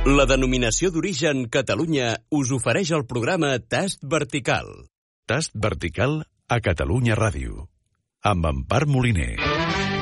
La denominació d'origen Catalunya us ofereix el programa Tast Vertical. Tast Vertical a Catalunya Ràdio, amb Empar Moliner.